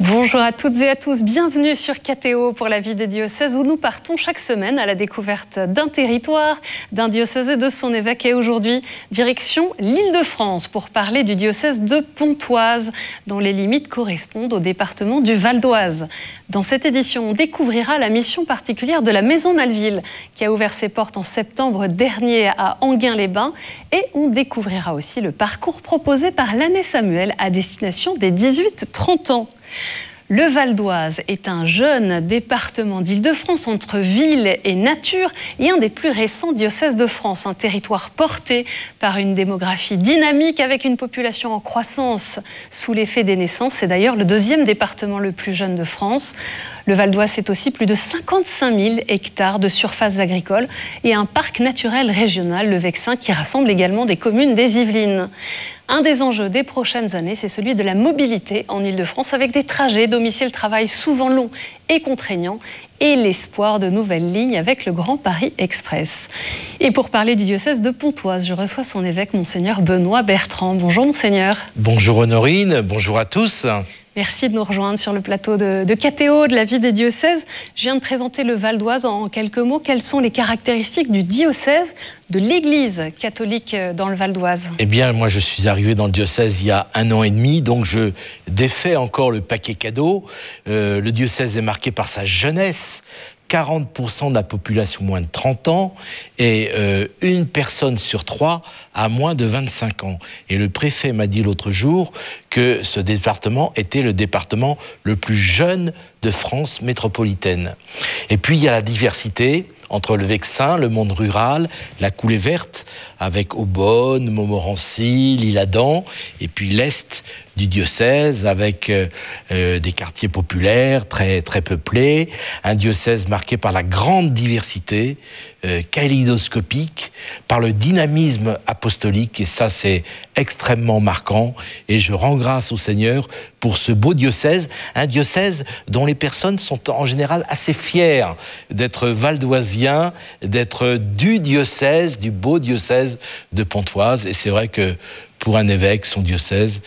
Bonjour à toutes et à tous, bienvenue sur KTO pour la vie des diocèses où nous partons chaque semaine à la découverte d'un territoire, d'un diocèse et de son évêque. Et aujourd'hui, direction l'Île-de-France pour parler du diocèse de Pontoise, dont les limites correspondent au département du Val-d'Oise. Dans cette édition, on découvrira la mission particulière de la Maison Maleville qui a ouvert ses portes en septembre dernier à Enghien-les-Bains. Et on découvrira aussi le parcours proposé par l'Année Samuel à destination des 18-30 ans. Le Val-d'Oise est un jeune département d'Île-de-France entre ville et nature et un des plus récents diocèses de France, un territoire porté par une démographie dynamique avec une population en croissance sous l'effet des naissances. C'est d'ailleurs le deuxième département le plus jeune de France. Le Val-d'Oise, c'est aussi plus de 55 000 hectares de surfaces agricoles et un parc naturel régional, le Vexin, qui rassemble également des communes des Yvelines. Un des enjeux des prochaines années, c'est celui de la mobilité en Île-de-France avec des trajets domicile-travail souvent longs et contraignants et l'espoir de nouvelles lignes avec le Grand Paris Express. Et pour parler du diocèse de Pontoise, je reçois son évêque, Monseigneur Benoît Bertrand. Bonjour Monseigneur. Bonjour Honorine, bonjour à tous. Merci de nous rejoindre sur le plateau de KTO, de la vie des diocèses. Je viens de présenter le Val-d'Oise en quelques mots. Quelles sont les caractéristiques du diocèse, de l'Église catholique dans le Val-d'Oise ? Eh bien, moi, je suis arrivé dans le diocèse il y a 1 an et demi, donc je défais encore le paquet cadeau. Le diocèse est marqué par sa jeunesse. 40% de la population moins de 30 ans et une personne sur 3 a moins de 25 ans. Et le préfet m'a dit l'autre jour que ce département était le département le plus jeune de France métropolitaine. Et puis il y a la diversité entre le Vexin, le monde rural, la coulée verte, avec Aubonne, Montmorency, l'Isle-Adam, et puis l'est du diocèse, avec des quartiers populaires très, très peuplés, un diocèse marqué par la grande diversité, kaléidoscopique, par le dynamisme apostolique, et ça c'est extrêmement marquant, et je rends grâce au Seigneur pour ce beau diocèse, un diocèse dont les personnes sont en général assez fières d'être valdoisiens, d'être du diocèse, du beau diocèse de Pontoise, et c'est vrai que pour un évêque, son diocèse,